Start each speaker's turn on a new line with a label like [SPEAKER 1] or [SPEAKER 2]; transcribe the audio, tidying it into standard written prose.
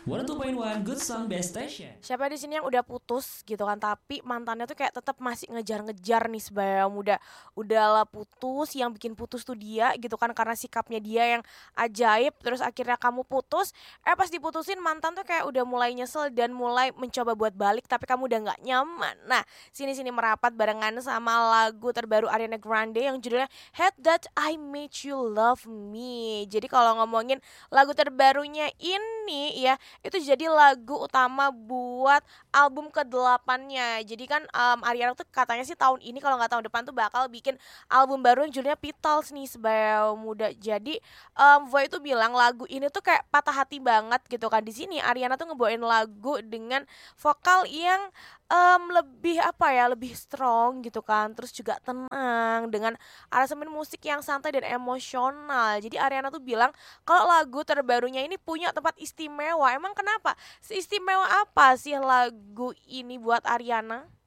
[SPEAKER 1] 102.1 Good Song Best Station.
[SPEAKER 2] Siapa di sini yang udah putus gitu kan, tapi mantannya tuh kayak tetap masih ngejar-ngejar nih sebaya udahlah putus, yang bikin putus tuh dia gitu kan karena sikapnya dia yang ajaib, terus akhirnya kamu putus, pas diputusin mantan tuh kayak udah mulai nyesel dan mulai mencoba buat balik tapi kamu udah nggak nyaman. Nah, sini-sini merapat barengan sama lagu terbaru Ariana Grande yang judulnya Hate That I Made You Love Me. Jadi kalau ngomongin lagu terbarunya ini ya, itu jadi lagu utama buat album ke-8-nya. Jadi kan Ariana tuh katanya sih tahun ini kalau nggak tahun depan tuh bakal bikin album baru yang judulnya Petals nih sebaya muda. Jadi Voy itu bilang lagu ini tuh kayak patah hati banget gitu kan. Di sini Ariana tuh ngebawain lagu dengan vokal yang lebih apa ya, lebih strong gitu kan. Terus juga tenang dengan aransemen musik yang santai dan emosional. Jadi Ariana tuh bilang kalau lagu terbarunya ini punya tempat istimewa. Emang kenapa? Seistimewa apa sih lagu ini buat Ariana?